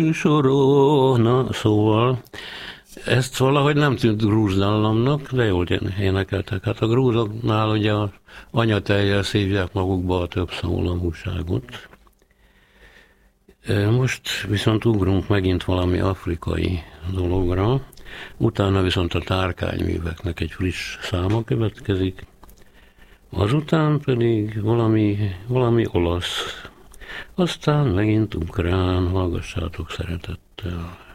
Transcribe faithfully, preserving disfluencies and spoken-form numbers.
Soró, na szóval, ezt valahogy nem tűnt grúz dallamnak, de jól énekeltek. Hát a grúzoknál ugye a anyatejjel szívják magukba a több szólamúságot. Most viszont ugrunk megint valami afrikai dologra, utána viszont a tárkányműveknek egy friss száma következik, azután pedig valami, valami olasz, aztán megint ukrán, hallgassátok szeretettel.